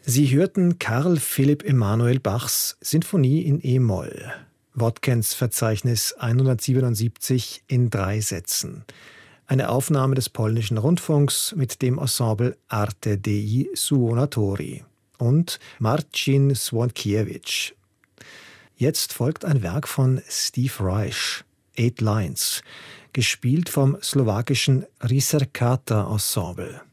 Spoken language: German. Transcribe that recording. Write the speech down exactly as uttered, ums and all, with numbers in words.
Sie hörten Karl Philipp Emanuel Bachs Sinfonie in E-Moll. Watkins Verzeichnis hundertsiebenundsiebzig in drei Sätzen. Eine Aufnahme des polnischen Rundfunks mit dem Ensemble Arte dei Suonatori und Marcin Słonkiewicz. Jetzt folgt ein Werk von Steve Reich, Eight Lines, gespielt vom slowakischen Ricercata Ensemble.